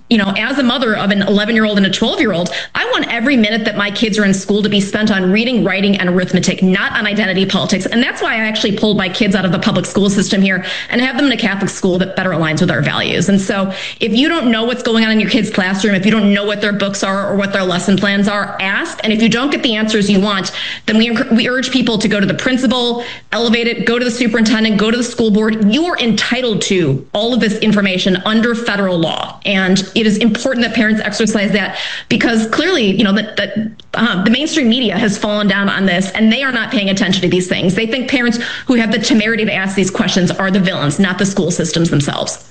as a mother of an 11-year-old and a 12-year-old, I want every minute that my kids are in school to be spent on reading, writing, and arithmetic, not on identity politics. And that's why I actually pulled my kids out of the public school system here and have them in a Catholic school that better aligns with our values. And so if you don't know what's going on in your kid's classroom, if you don't know what their books are or what their lesson plans are, ask. And if you don't get the answers you want, then we urge people to go to the principal, elevate it, go to the superintendent, go to the school board. You are entitled to all of this information under federal law. And it is important that parents exercise that, because clearly, the mainstream media has fallen down on this, and they are not paying attention to these things. They think parents who have the temerity to ask these questions are the villains, not the school systems themselves.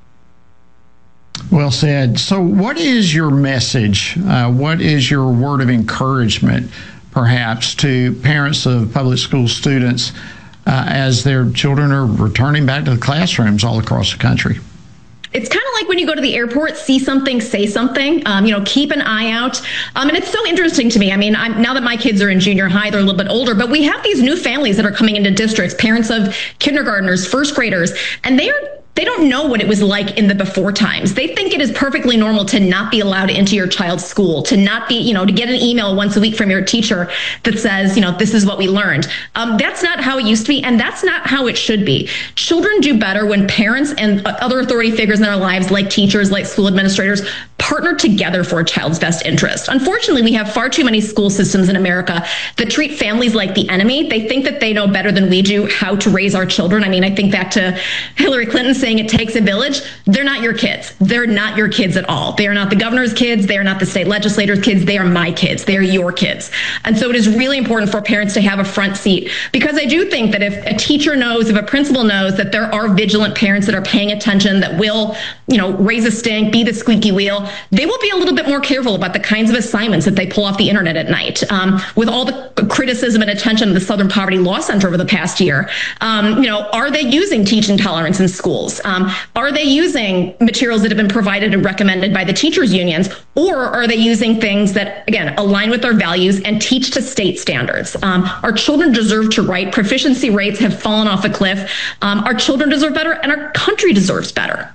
Well said. So what is your message? What is your word of encouragement, perhaps, to parents of public school students as their children are returning back to the classrooms all across the country? It's kind of like when you go to the airport, see something, say something, keep an eye out. And it's so interesting to me. I mean, now that my kids are in junior high, they're a little bit older, but we have these new families that are coming into districts, parents of kindergartners, first graders, and they don't know what it was like in the before times. They think it is perfectly normal to not be allowed into your child's school, to not be, to get an email once a week from your teacher that says, this is what we learned. That's not how it used to be, and that's not how it should be. Children do better when parents and other authority figures in their lives, like teachers, like school administrators, partner together for a child's best interest. Unfortunately, we have far too many school systems in America that treat families like the enemy. They think that they know better than we do how to raise our children. I mean, I think back to Hillary Clinton saying it takes a village. They're not your kids. They're not your kids at all. They are not the governor's kids. They are not the state legislators' kids. They are my kids. They are your kids. And so it is really important for parents to have a front seat, because I do think that if a teacher knows, if a principal knows that there are vigilant parents that are paying attention, that will, raise a stink, be the squeaky wheel, they will be a little bit more careful about the kinds of assignments that they pull off the internet at night. With all the criticism and attention of the Southern Poverty Law Center over the past year, are they using teaching tolerance in schools? Are they using materials that have been provided and recommended by the teachers' unions? Or are they using things that, again, align with our values and teach to state standards? Our children deserve to write. Proficiency rates have fallen off a cliff. Our children deserve better, and our country deserves better.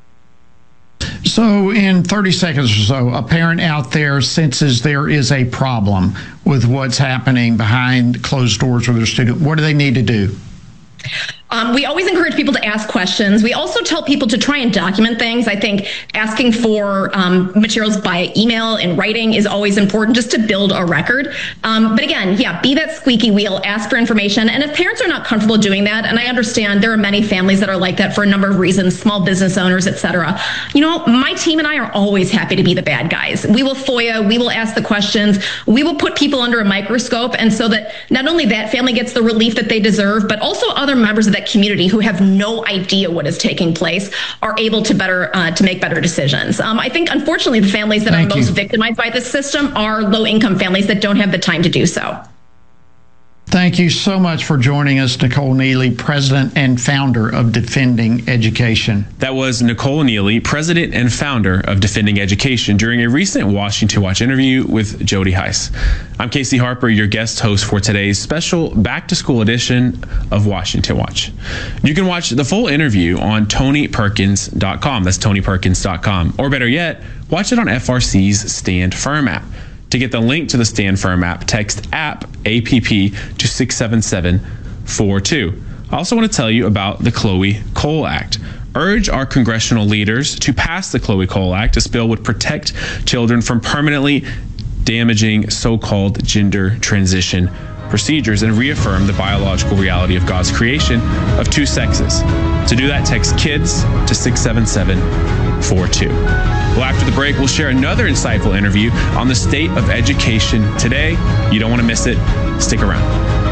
So in 30 seconds or so, a parent out there senses there is a problem with what's happening behind closed doors with their student. What do they need to do? We always encourage people to ask questions. We also tell people to try and document things. I think asking for materials by email and writing is always important, just to build a record. But again, be that squeaky wheel, ask for information. And if parents are not comfortable doing that, and I understand there are many families that are like that for a number of reasons, small business owners, et cetera, my team and I are always happy to be the bad guys. We will FOIA, we will ask the questions, we will put people under a microscope, and so that not only that family gets the relief that they deserve, but also other members of that community who have no idea what is taking place are able to make better decisions. I think, unfortunately, the families that are most victimized by this system are low-income families that don't have the time to do so. Thank you so much for joining us, Nicole Neily, President and Founder of Defending Education. That was Nicole Neily, President and Founder of Defending Education, during a recent Washington Watch interview with Jody Heiss. I'm Casey Harper, your guest host for today's special back-to-school edition of Washington Watch. You can watch the full interview on TonyPerkins.com. That's TonyPerkins.com. Or better yet, watch it on FRC's Stand Firm app. To get the link to the Stand Firm app, text APP to 67742. I also want to tell you about the Chloe Cole Act. Urge our congressional leaders to pass the Chloe Cole Act. This bill would protect children from permanently damaging so-called gender transition procedures and reaffirm the biological reality of God's creation of two sexes. To do that, text KIDS to 67742. Well, after the break, we'll share another insightful interview on the state of education today. You don't want to miss it. Stick around.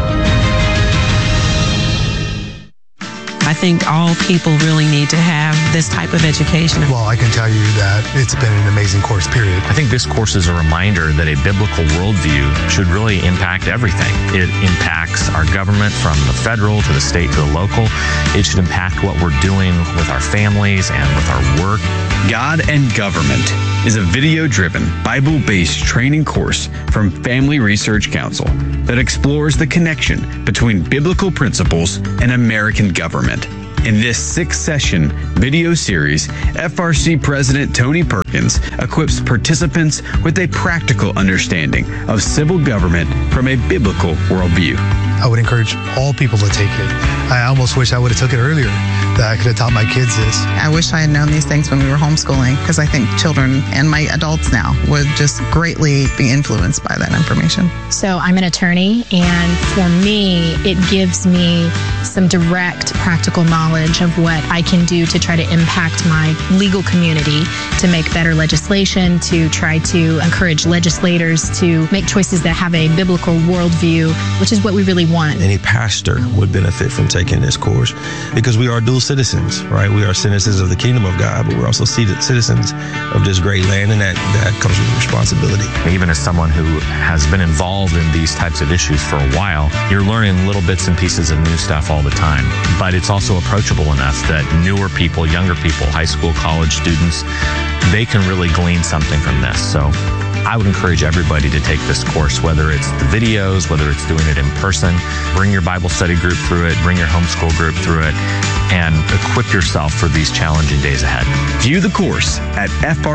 I think all people really need to have this type of education. Well, I can tell you that it's been an amazing course, period. I think this course is a reminder that a biblical worldview should really impact everything. It impacts our government from the federal to the state to the local. It should impact what we're doing with our families and with our work. God and Government is a video-driven, Bible-based training course from Family Research Council that explores the connection between biblical principles and American government. In this 6-session video series, FRC President Tony Perkins equips participants with a practical understanding of civil government from a biblical worldview. I would encourage all people to take it. I almost wish I would have took it earlier, that I could have taught my kids this. I wish I had known these things when we were homeschooling, because I think children and my adults now would just greatly be influenced by that information. So I'm an attorney, and for me, it gives me some direct practical knowledge of what I can do to try to impact my legal community, to make better legislation, to try to encourage legislators to make choices that have a biblical worldview, which is what we really want. Any pastor would benefit from taking this course because we are dual citizens, right? We are citizens of the kingdom of God, but we're also citizens of this great land, and that comes with responsibility. Even as someone who has been involved in these types of issues for a while, you're learning little bits and pieces of new stuff all the time. But it's also approachable enough that newer people, younger people, high school, college students, they can really glean something from this. So I would encourage everybody to take this course, whether it's the videos, whether it's doing it in person. Bring your Bible study group through it, bring your homeschool group through it, and equip yourself for these challenging days ahead. View the course at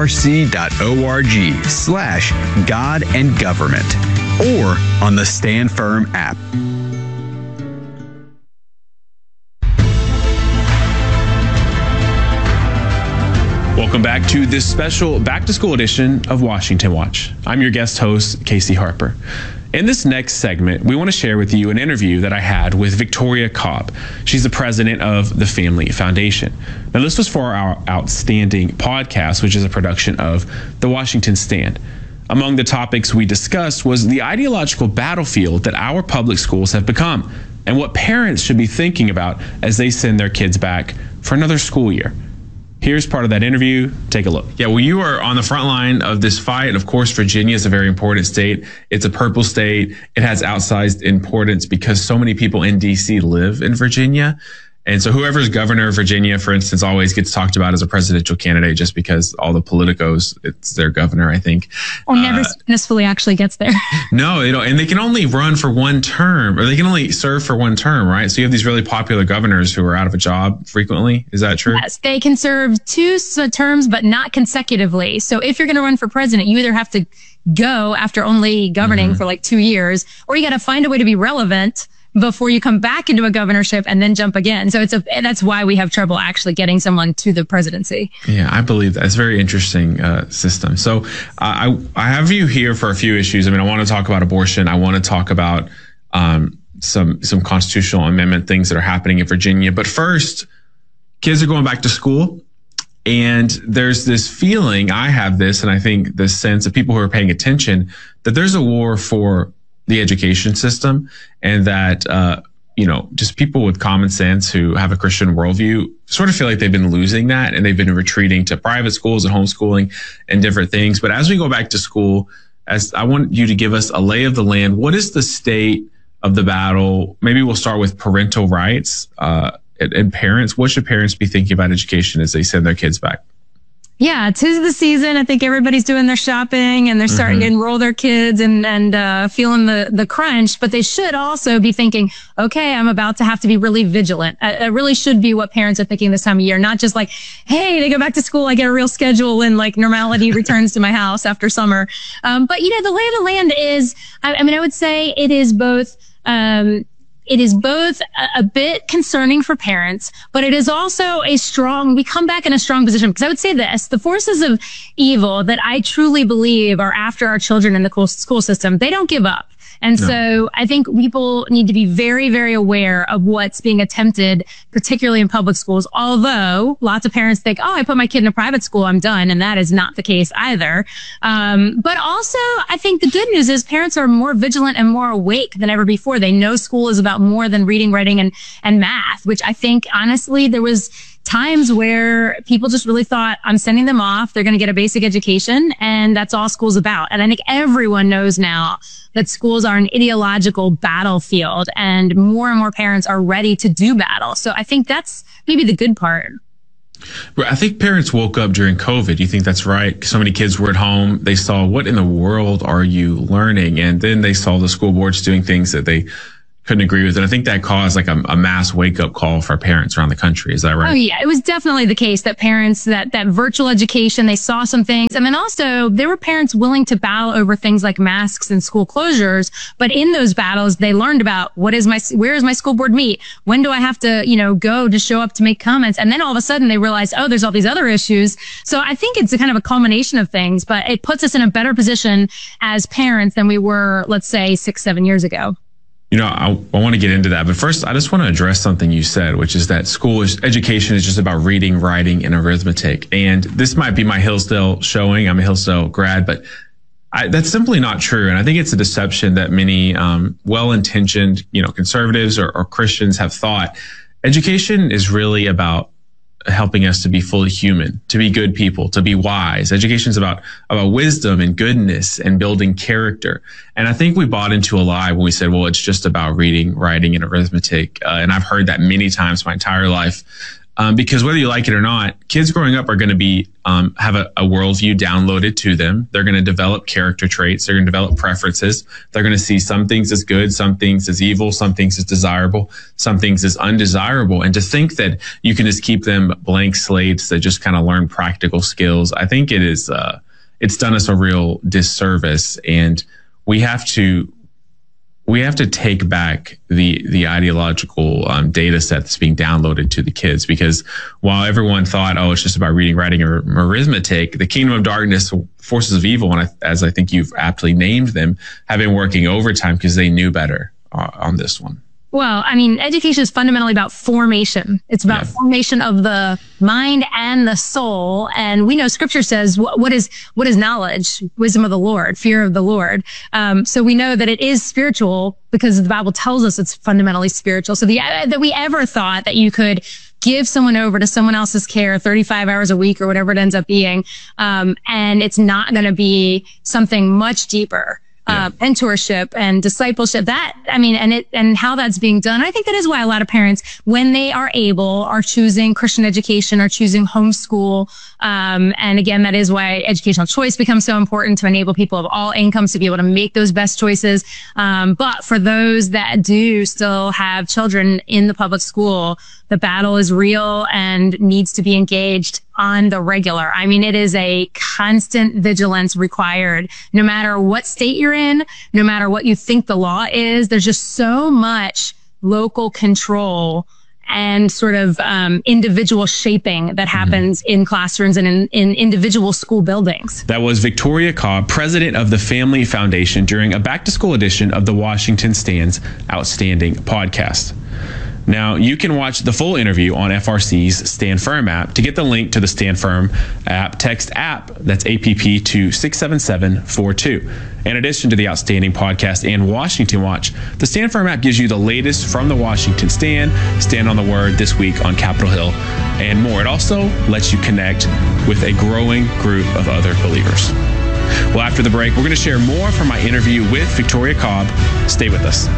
frc.org/God and Government or on the Stand Firm app. Welcome back to this special back-to-school edition of Washington Watch. I'm your guest host, Casey Harper. In this next segment, we want to share with you an interview that I had with Victoria Cobb. She's the president of the Family Foundation. Now, this was for our Outstanding podcast, which is a production of The Washington Stand. Among the topics we discussed was the ideological battlefield that our public schools have become and what parents should be thinking about as they send their kids back for another school year. Here's part of that interview. Take a look. Yeah, well, you are on the front line of this fight. Of course, Virginia is a very important state. It's a purple state. It has outsized importance because so many people in D.C. live in Virginia. And so whoever's governor of Virginia, for instance, always gets talked about as a presidential candidate just because all the politicos, it's their governor, I think. Or never successfully actually gets there. No, and they can only run for one term, or they can only serve for one term, right? So you have these really popular governors who are out of a job frequently. Is that true? Yes, they can serve 2 terms, but not consecutively. So if you're going to run for president, you either have to go after only governing for like 2 years, or you got to find a way to be relevant before you come back into a governorship and then jump again. So that's why we have trouble actually getting someone to the presidency. Yeah, I believe that. It's a very interesting system. So I have you here for a few issues. I mean, I want to talk about abortion. I want to talk about some constitutional amendment things that are happening in Virginia. But first, kids are going back to school. And there's this feeling, I have this, and I think this sense of people who are paying attention, that there's a war for the education system, and that, just people with common sense who have a Christian worldview sort of feel like they've been losing that, and they've been retreating to private schools and homeschooling and different things. But as we go back to school, I want you to give us a lay of the land. What is the state of the battle? Maybe we'll start with parental rights and parents. What should parents be thinking about education as they send their kids back? Yeah, 'tis the season. I think everybody's doing their shopping and they're starting to enroll their kids and feeling the crunch, but they should also be thinking, okay, I'm about to have to be really vigilant. It really should be what parents are thinking this time of year, not just like, hey, they go back to school, I get a real schedule and like normality returns to my house after summer. But the lay of the land is, I would say it is both, it is both a bit concerning for parents, but it is also we come back in a strong position. Because I would say this, the forces of evil that I truly believe are after our children in the school system, they don't give up. And so I think people need to be very, very aware of what's being attempted, particularly in public schools. Although lots of parents think, oh, I put my kid in a private school, I'm done. And that is not the case either. But also I think the good news is parents are more vigilant and more awake than ever before. They know school is about more than reading, writing, and math, which I think honestly there was times where people just really thought, I'm sending them off. They're going to get a basic education and that's all school's about. And I think everyone knows now that schools are an ideological battlefield and more parents are ready to do battle. So I think that's maybe the good part. I think parents woke up during COVID. Do you think that's right? So many kids were at home. They saw, what in the world are you learning? And then they saw the school boards doing things that they couldn't agree with it. I think that caused like a mass wake up call for parents around the country. Is that right? Oh yeah, it was definitely the case that parents, that virtual education, they saw some things. And then also there were parents willing to battle over things like masks and school closures. But in those battles, they learned about where is my school board meet? When do I have to, go to show up to make comments? And then all of a sudden they realized, oh, there's all these other issues. So I think it's a kind of a culmination of things, but it puts us in a better position as parents than we were, let's say, 6-7 years ago. I want to get into that, but first I just want to address something you said, which is that education is just about reading, writing, and arithmetic. And this might be my Hillsdale showing. I'm a Hillsdale grad, but that's simply not true. And I think it's a deception that many well-intentioned, conservatives or Christians have thought. Education is really about helping us to be fully human, to be good people, to be wise. Education is about wisdom and goodness and building character. And I think we bought into a lie when we said, well, it's just about reading, writing, and arithmetic. And I've heard that many times my entire life. Because whether you like it or not, kids growing up are going to be have a worldview downloaded to them. They're going to develop character traits. They're going to develop preferences. They're going to see some things as good, some things as evil, some things as desirable, some things as undesirable. And to think that you can just keep them blank slates that just kind of learn practical skills, I think it is it's done us a real disservice. And we have to take back the ideological data set that's being downloaded to the kids, because while everyone thought, oh, it's just about reading, writing, or arithmetic, the kingdom of darkness, forces of evil, and as I think you've aptly named them, have been working overtime because they knew better on this one. Well, I mean, education is fundamentally about formation. It's about formation of the mind and the soul. And we know Scripture says, what is knowledge? Wisdom of the Lord, fear of the Lord. So we know that it is spiritual because the Bible tells us it's fundamentally spiritual. So that we ever thought that you could give someone over to someone else's care 35 hours a week or whatever it ends up being, and it's not going to be something much deeper. Mentorship and discipleship, and how that's being done. I think that is why a lot of parents, when they are able, are choosing Christian education, are choosing homeschool. And again, that is why educational choice becomes so important, to enable people of all incomes to be able to make those best choices. But for those that do still have children in the public school, the battle is real and needs to be engaged on the regular. I mean, it is a constant vigilance required, no matter what state you're in, no matter what you think the law is. There's just so much local control and sort of individual shaping that happens in classrooms and in individual school buildings. That was Victoria Cobb, president of the Family Foundation, during a back-to-school edition of the Washington Stands Outstanding podcast. Now, you can watch the full interview on FRC's Stand Firm app. To get the link to the Stand Firm app, text app, that's APP, to 67742. In addition to the Outstanding podcast and Washington Watch, the Stand Firm app gives you the latest from the Washington Stand, Stand on the Word this week on Capitol Hill, and more. It also lets you connect with a growing group of other believers. Well, after the break, we're going to share more from my interview with Victoria Cobb. Stay with us.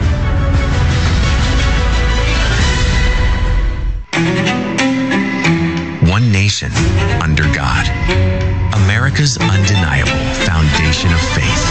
One nation under God. America's undeniable foundation of faith.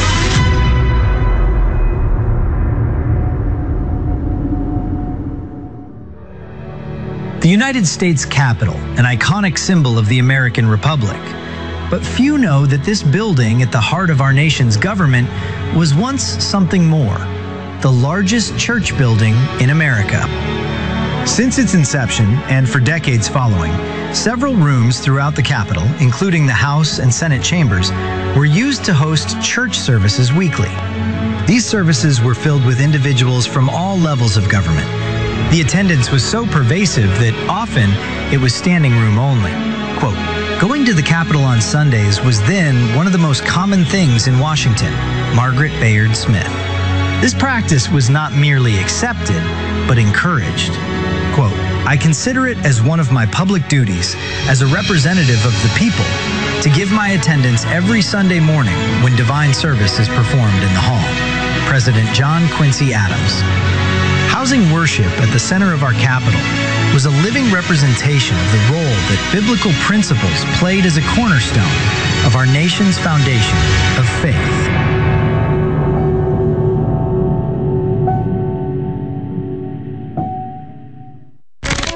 The United States Capitol, an iconic symbol of the American Republic. But few know that this building at the heart of our nation's government was once something more: the largest church building in America. Since its inception, and for decades following, several rooms throughout the Capitol, including the House and Senate chambers, were used to host church services weekly. These services were filled with individuals from all levels of government. The attendance was so pervasive that often it was standing room only. Quote, "Going to the Capitol on Sundays was then one of the most common things in Washington," Margaret Bayard Smith. This practice was not merely accepted, but encouraged. Quote, "I consider it as one of my public duties as a representative of the people to give my attendance every Sunday morning when divine service is performed in the hall." President John Quincy Adams. Housing worship at the center of our Capitol was a living representation of the role that biblical principles played as a cornerstone of our nation's foundation of faith.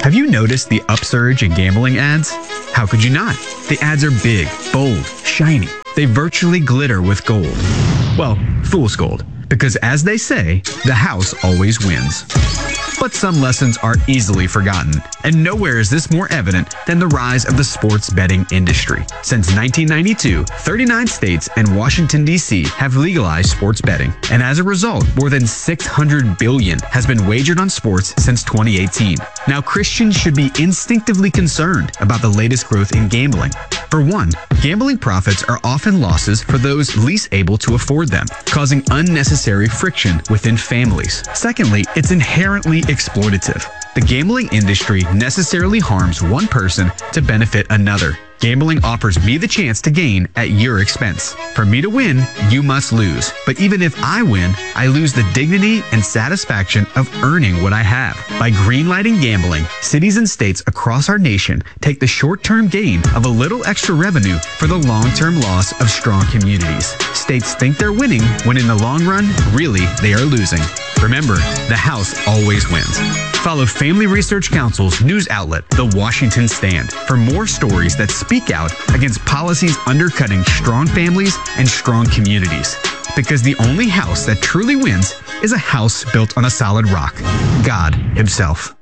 Have you noticed the upsurge in gambling ads? How could you not? The ads are big, bold, shiny. They virtually glitter with gold. Well, fool's gold. Because as they say, the house always wins. But some lessons are easily forgotten, and nowhere is this more evident than the rise of the sports betting industry. Since 1992, 39 states and Washington, D.C. have legalized sports betting, and as a result, more than $600 billion has been wagered on sports since 2018. Now, Christians should be instinctively concerned about the latest growth in gambling. For one, gambling profits are often losses for those least able to afford them, causing unnecessary friction within families. Secondly, it's inherently exploitative. The gambling industry necessarily harms one person to benefit another. Gambling offers me the chance to gain at your expense. For me to win, you must lose. But even if I win, I lose the dignity and satisfaction of earning what I have. By greenlighting gambling, cities and states across our nation take the short-term gain of a little extra revenue for the long-term loss of strong communities. States think they're winning when in the long run, really, they are losing. Remember, the house always wins. Follow Family Research Council's news outlet, The Washington Stand, for more stories that speak out against policies undercutting strong families and strong communities. Because the only house that truly wins is a house built on a solid rock, God Himself.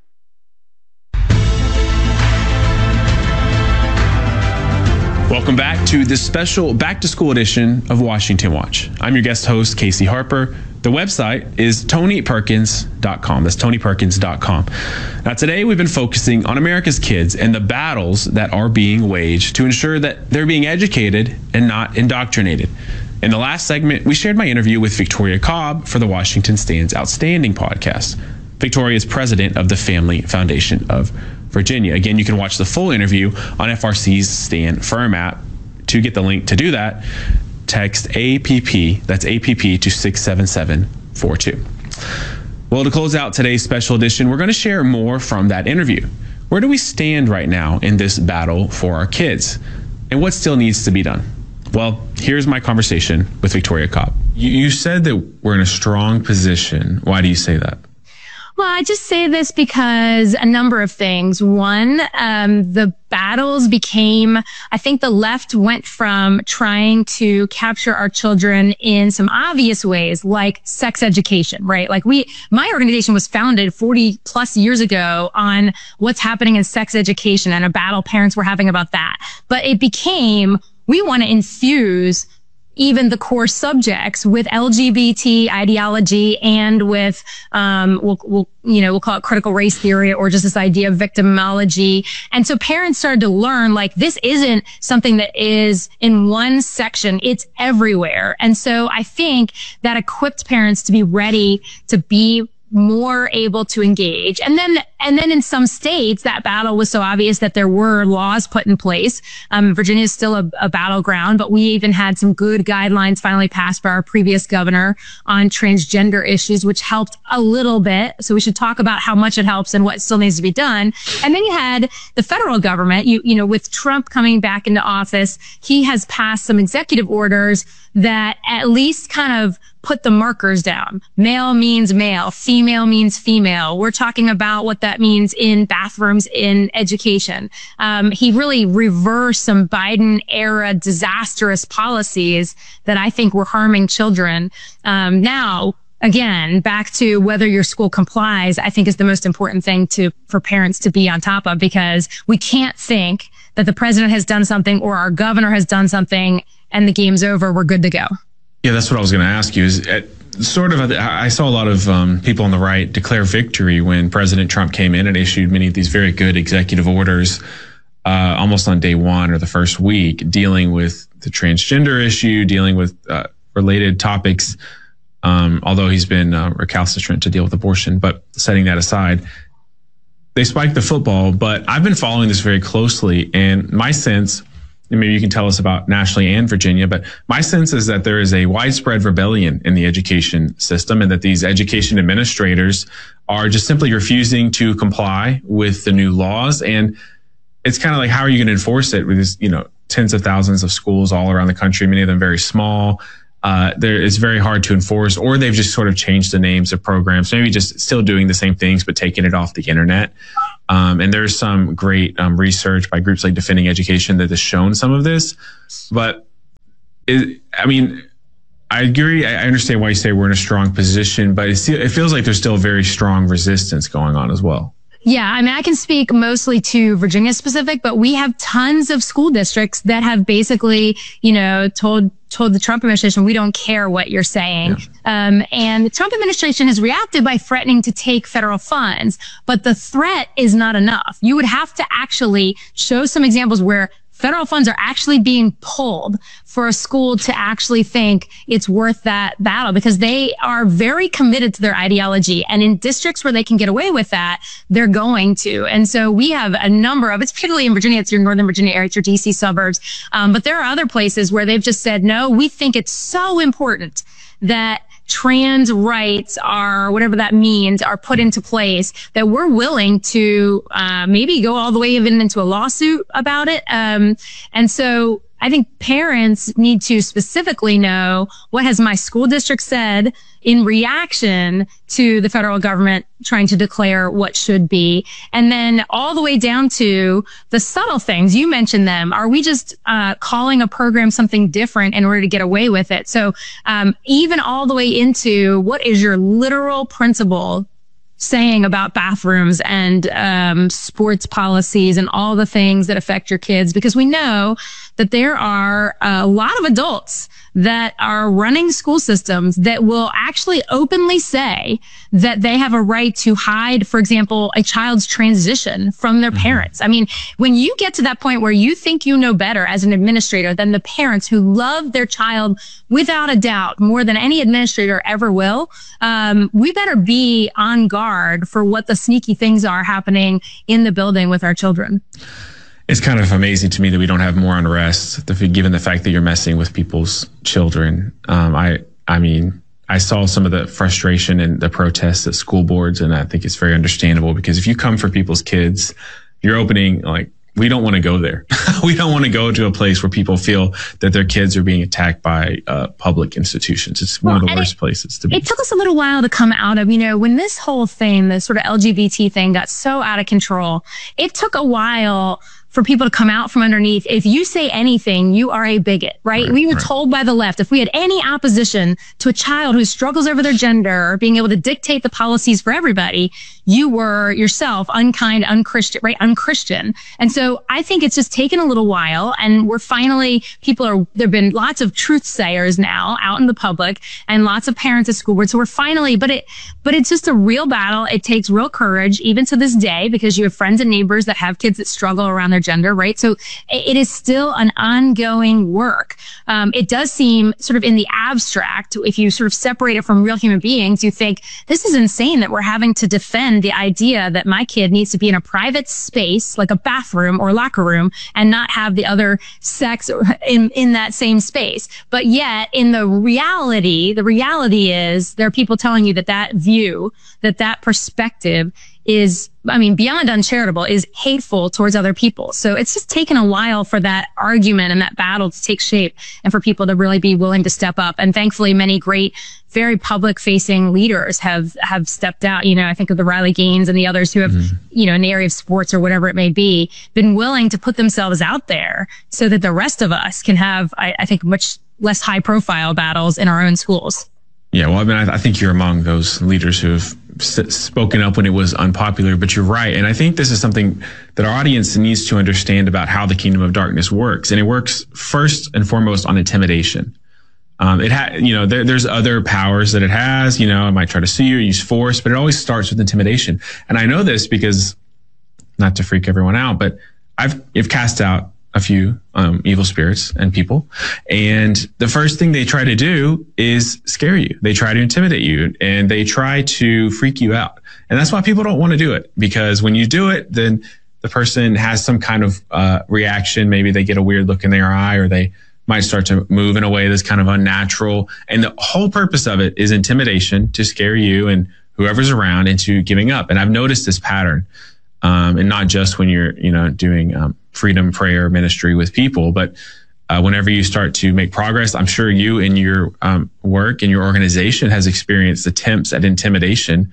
Welcome back to this special back-to-school edition of Washington Watch. I'm your guest host, Casey Harper. The website is TonyPerkins.com. That's TonyPerkins.com. Now, today we've been focusing on America's kids and the battles that are being waged to ensure that they're being educated and not indoctrinated. In the last segment, we shared my interview with Victoria Cobb for the Washington Stand's Outstanding podcast. Victoria is president of the Family Foundation of Virginia. Again, you can watch the full interview on FRC's Stand Firm app. To get the link to do that, text APP, that's APP, to 67742. Well, to close out today's special edition, we're going to share more from that interview. Where do we stand right now in this battle for our kids? And what still needs to be done? Well, here's my conversation with Victoria Cobb. You said that we're in a strong position. Why do you say that? Well, I just say this because a number of things. One, the battles became, I think the left went from trying to capture our children in some obvious ways, like sex education, right? Like my organization was founded 40 plus years ago on what's happening in sex education and a battle parents were having about that. But it became, we want to infuse even the core subjects with LGBT ideology and with, we'll call it critical race theory or just this idea of victimology. And so parents started to learn, like, this isn't something that is in one section. It's everywhere. And so I think that equipped parents to be ready to be more able to engage. And then in some states, that battle was so obvious that there were laws put in place. Virginia is still a battleground, but we even had some good guidelines finally passed by our previous governor on transgender issues, which helped a little bit. So we should talk about how much it helps and what still needs to be done. And then you had the federal government, with Trump coming back into office, he has passed some executive orders that at least kind of put the markers down. Male means male, female means female. We're talking about what that means in bathrooms in education. He really reversed some Biden era disastrous policies that I think were harming children. Now, again, back to whether your school complies, I think is the most important thing for parents to be on top of, because we can't think that the president has done something or our governor has done something and the game's over, we're good to go. Yeah, that's what I was going to ask you. I saw a lot of people on the right declare victory when President Trump came in and issued many of these very good executive orders almost on day one or the first week, dealing with the transgender issue, dealing with related topics, although he's been recalcitrant to deal with abortion. But setting that aside, they spiked the football. But I've been following this very closely, and my sense, and maybe you can tell us about nationally and Virginia, but my sense is that there is a widespread rebellion in the education system, and that these education administrators are just simply refusing to comply with the new laws. And it's kind of like, how are you going to enforce it with this, tens of thousands of schools all around the country, many of them very small? it's very hard to enforce, or they've just sort of changed the names of programs, maybe just still doing the same things, but taking it off the internet. And there's some great research by groups like Defending Education that has shown some of this. But I agree. I understand why you say we're in a strong position, but it feels like there's still very strong resistance going on as well. Yeah, I mean, I can speak mostly to Virginia specific, but we have tons of school districts that have basically, told the Trump administration, we don't care what you're saying. Yeah. And the Trump administration has reacted by threatening to take federal funds, but the threat is not enough. You would have to actually show some examples where federal funds are actually being pulled for a school to actually think it's worth that battle, because they are very committed to their ideology. And in districts where they can get away with that, they're going to. And so we have a number of, it's particularly in Virginia, it's your Northern Virginia area, it's your DC suburbs. But there are other places where they've just said, no, we think it's so important that trans rights are, whatever that means, are put into place that we're willing to maybe go all the way even into a lawsuit about it. And so I think parents need to specifically know, what has my school district said in reaction to the federal government trying to declare what should be, and then all the way down to the subtle things. You mentioned them. Are we just calling a program something different in order to get away with it? So even all the way into, what is your literal principle saying about bathrooms and sports policies and all the things that affect your kids? Because we know that there are a lot of adults that are running school systems that will actually openly say that they have a right to hide, for example, a child's transition from their parents. I mean, when you get to that point where you think you know better as an administrator than the parents who love their child without a doubt more than any administrator ever will, we better be on guard for what the sneaky things are happening in the building with our children. It's kind of amazing to me that we don't have more unrest, given the fact that you're messing with people's children. I saw some of the frustration and the protests at school boards, and I think it's very understandable, because if you come for people's kids, you're opening, we don't want to go there. We don't want to go to a place where people feel that their kids are being attacked by public institutions. It's one of the worst places to be. It took us a little while to come out of, when this whole thing, the sort of LGBT thing got so out of control, it took a while for people to come out from underneath. If you say anything, you are a bigot, right? We were told by the left, if we had any opposition to a child who struggles over their gender or being able to dictate the policies for everybody, you were yourself unkind, unchristian, right? Unchristian. And so I think it's just taken a little while, and we're finally, there've been lots of truth sayers now out in the public and lots of parents at school boards. So we're finally, but it's just a real battle. It takes real courage, even to this day, because you have friends and neighbors that have kids that struggle around their gender, right? So it is still an ongoing work. It does seem sort of in the abstract, if you sort of separate it from real human beings, you think this is insane that we're having to defend the idea that my kid needs to be in a private space, like a bathroom or locker room, and not have the other sex in that same space. But yet in the reality is there are people telling you that view, that perspective is, beyond uncharitable, is hateful towards other people. So it's just taken a while for that argument and that battle to take shape, and for people to really be willing to step up. And thankfully, many great, very public facing leaders have stepped out. I think of the Riley Gaines and the others who have, in the area of sports or whatever it may be, been willing to put themselves out there so that the rest of us can have, I think, much less high profile battles in our own schools. Yeah, well, I think you're among those leaders who have spoken up when it was unpopular, but you're right. And I think this is something that our audience needs to understand about how the kingdom of darkness works. And it works first and foremost on intimidation. There's other powers that it has, it might try to sue you, use force, but it always starts with intimidation. And I know this because, not to freak everyone out, but I've cast out a few evil spirits and people. And the first thing they try to do is scare you. They try to intimidate you, and they try to freak you out. And that's why people don't want to do it, because when you do it, then the person has some kind of reaction. Maybe they get a weird look in their eye, or they might start to move in a way that's kind of unnatural. And the whole purpose of it is intimidation, to scare you and whoever's around into giving up. And I've noticed this pattern. And not just when you're, doing freedom prayer ministry with people, but whenever you start to make progress, I'm sure you in your work and your organization has experienced attempts at intimidation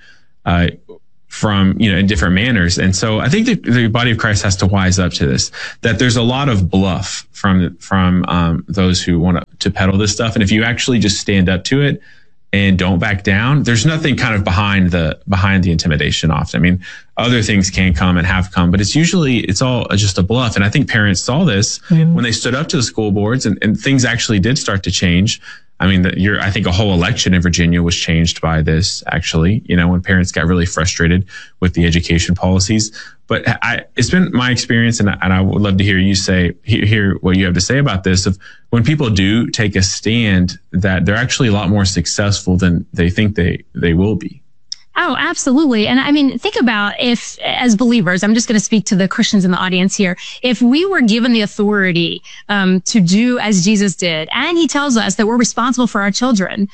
from, in different manners. And so I think the body of Christ has to wise up to this, that there's a lot of bluff from those who want to peddle this stuff. And if you actually just stand up to it and don't back down, there's nothing kind of behind the intimidation often. I mean, other things can come and have come, but it's all just a bluff. And I think parents saw this when they stood up to the school boards and things actually did start to change. I mean, I think a whole election in Virginia was changed by this, actually, when parents got really frustrated with the education policies. But it's been my experience, and I would love to hear you hear what you have to say about this, of when people do take a stand, that they're actually a lot more successful than they think they will be. Oh, absolutely. And I mean, think about if, as believers, I'm just going to speak to the Christians in the audience here. If we were given the authority to do as Jesus did, and he tells us that we're responsible for our children,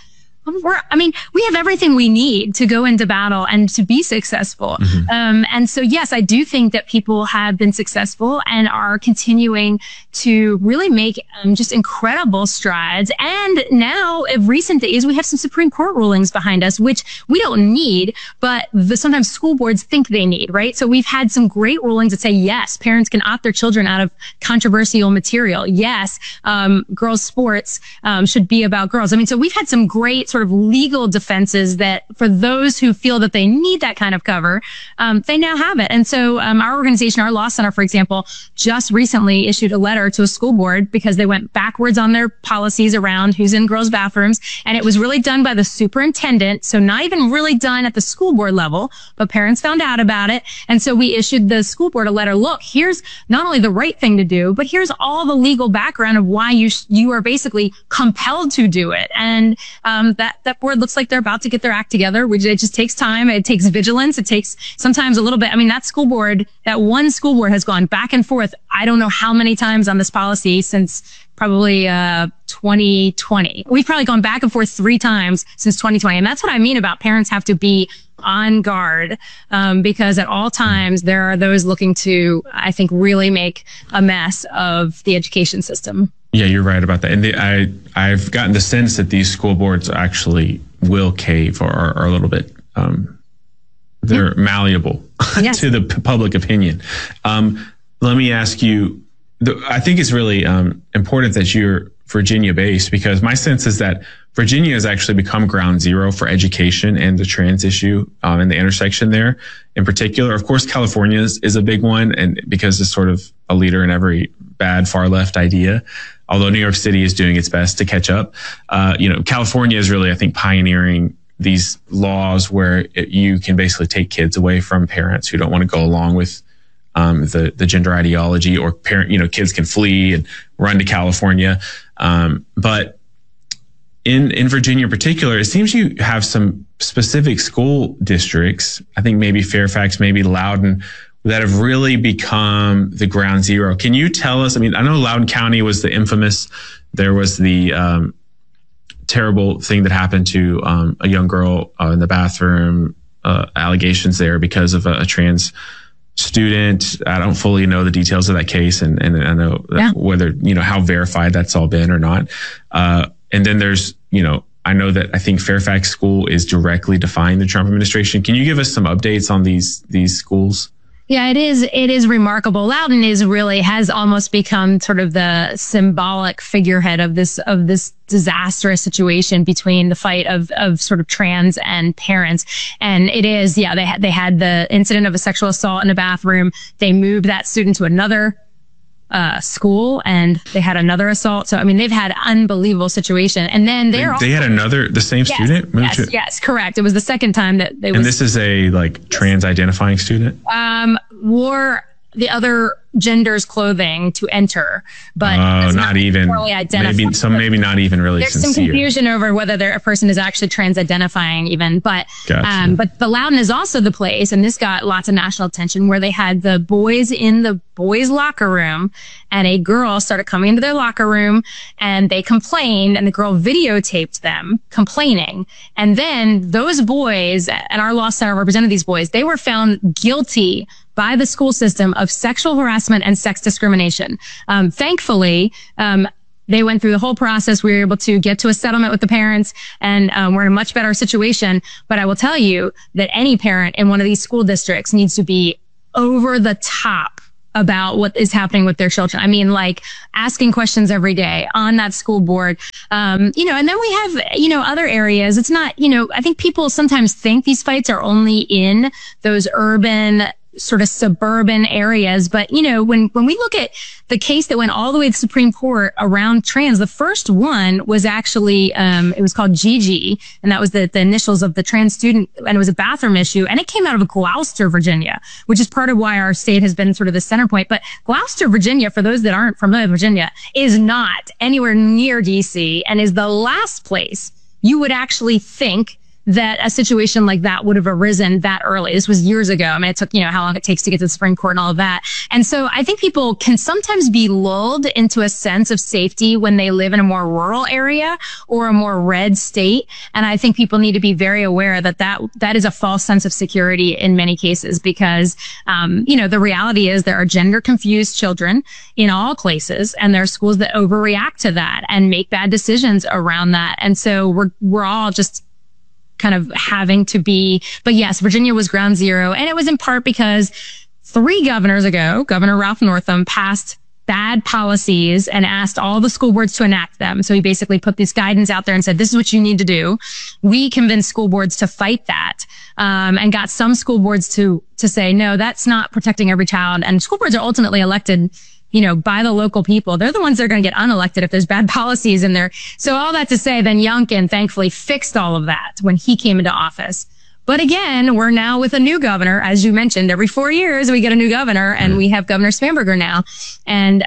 we have everything we need to go into battle and to be successful. Mm-hmm. And so, yes, I do think that people have been successful and are continuing to really make just incredible strides. And now, in recent days, we have some Supreme Court rulings behind us, which we don't need, but sometimes school boards think they need, right? So we've had some great rulings that say, yes, parents can opt their children out of controversial material. Yes, girls' sports should be about girls. I mean, so we've had some great sort of legal defenses that for those who feel that they need that kind of cover, they now have it. And so our organization, our law center, for example, just recently issued a letter to a school board because they went backwards on their policies around who's in girls' bathrooms. And it was really done by the superintendent. So not even really done at the school board level, but parents found out about it. And so we issued the school board a letter. Look, here's not only the right thing to do, but here's all the legal background of why you are basically compelled to do it. And that board looks like they're about to get their act together, which it just takes time. It takes vigilance. It takes sometimes a little bit. I mean, that one school board has gone back and forth. I don't know how many times on this policy since probably 2020. We've probably gone back and forth 3 times since 2020. And that's what I mean about parents have to be on guard, because at all times there are those looking to, I think, really make a mess of the education system. Yeah, you're right about that. And I've gotten the sense that these school boards actually will cave or are a little bit, they're malleable to the public opinion. Let me ask you, I think it's really important that you're Virginia-based, because my sense is that Virginia has actually become ground zero for education and the trans issue and the intersection there in particular. Of course, California is a big one, and because it's sort of a leader in every bad far left idea, although New York City is doing its best to catch up. California is really, I think, pioneering these laws where you can basically take kids away from parents who don't want to go along with the gender ideology, or kids can flee and run to California. But in Virginia in particular, it seems you have some specific school districts, I think maybe Fairfax, maybe Loudoun, that have really become the ground zero. Can you tell us, I mean, I know Loudoun County was the infamous, there was the terrible thing that happened to a young girl in the bathroom, allegations there because of a trans student. I don't fully know the details of that case, and I know whether, how verified that's all been or not. And then there's, I know that I think Fairfax School is directly defying the Trump administration. Can you give us some updates on these schools? Yeah, it is remarkable. Loudoun has almost become sort of the symbolic figurehead of this disastrous situation between the fight of sort of trans and parents. And it is, they had the incident of a sexual assault in a bathroom. They moved that student to another school, and they had another assault. So, I mean, they've had unbelievable situation. And then they had the same student? Yes, correct. It was the second time that they And this is a trans identifying student? Wore the other gender's clothing to enter, but not even poorly identified. Maybe not even really There's sincere. some confusion over whether a person is actually trans identifying even, but gotcha. But the Loudoun is also the place, and this got lots of national attention, where they had the boys in the boys' locker room, and a girl started coming into their locker room, and they complained, and the girl videotaped them complaining, and then those boys, and our law center represented these boys, they were found guilty by the school system of sexual harassment and sex discrimination. Thankfully, they went through the whole process. We were able to get to a settlement with the parents, and we're in a much better situation. But I will tell you that any parent in one of these school districts needs to be over the top about what is happening with their children. I mean, like asking questions every day on that school board. And then we have, other areas. It's not, I think people sometimes think these fights are only in those urban, sort of suburban areas. But, when we look at the case that went all the way to the Supreme Court around trans, the first one was actually, it was called Gigi, and that was the initials of the trans student, and it was a bathroom issue, and it came out of Gloucester, Virginia, which is part of why our state has been sort of the center point. But Gloucester, Virginia, for those that aren't familiar with Virginia, is not anywhere near DC and is the last place you would actually think that a situation like that would have arisen that early. This was years ago. I mean, it took, how long it takes to get to the Supreme Court and all of that. And so I think people can sometimes be lulled into a sense of safety when they live in a more rural area or a more red state. And I think people need to be very aware that is a false sense of security in many cases because, the reality is there are gender confused children in all places, and there are schools that overreact to that and make bad decisions around that. And so we're all just kind of having to be, but yes, Virginia was ground zero. And it was in part because 3 governors ago, Governor Ralph Northam passed bad policies and asked all the school boards to enact them. So he basically put this guidance out there and said, this is what you need to do. We convinced school boards to fight that, and got some school boards to say, no, that's not protecting every child. And school boards are ultimately elected by the local people. They're the ones that are going to get unelected if there's bad policies in there. So all that to say, then Youngkin thankfully fixed all of that when he came into office. But again, we're now with a new governor. As you mentioned, every 4 years we get a new governor, and we have Governor Spanberger now. And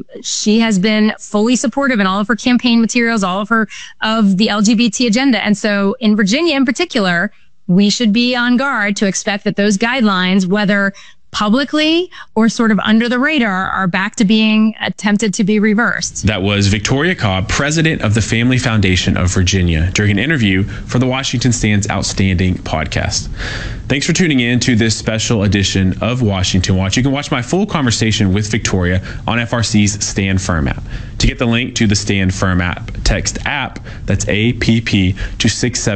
she has been fully supportive in all of her campaign materials, of the LGBT agenda. And so in Virginia in particular, we should be on guard to expect that those guidelines, whether publicly or sort of under the radar, are back to being attempted to be reversed. That was Victoria Cobb, president of the Family Foundation of Virginia, during an interview for the Washington Stands Outstanding podcast. Thanks for tuning in to this special edition of Washington Watch. You can watch my full conversation with Victoria on FRC's Stand Firm app. To get the link to the Stand Firm app, text app, that's APP, to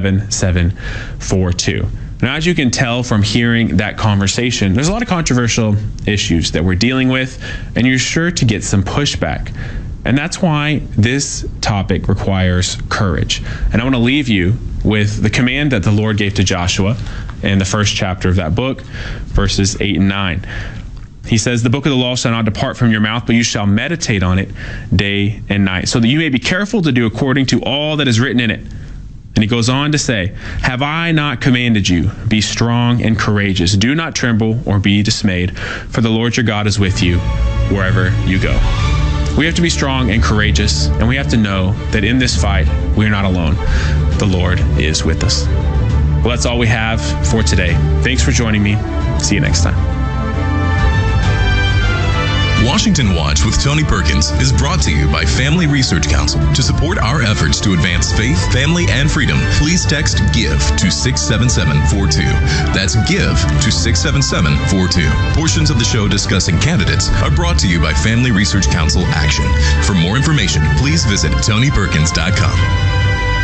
67742. Now, as you can tell from hearing that conversation, there's a lot of controversial issues that we're dealing with, and you're sure to get some pushback. And that's why this topic requires courage. And I want to leave you with the command that the Lord gave to Joshua in the first chapter of that book, verses 8 and 9. He says, the book of the law shall not depart from your mouth, but you shall meditate on it day and night, so that you may be careful to do according to all that is written in it. And he goes on to say, have I not commanded you? Be strong and courageous. Do not tremble or be dismayed, for the Lord your God is with you wherever you go. We have to be strong and courageous, and we have to know that in this fight, we are not alone. The Lord is with us. Well, that's all we have for today. Thanks for joining me. See you next time. Washington Watch with Tony Perkins is brought to you by Family Research Council. To support our efforts to advance faith, family, and freedom, please text GIVE to 67742. That's GIVE to 67742. Portions of the show discussing candidates are brought to you by Family Research Council Action. For more information, please visit TonyPerkins.com.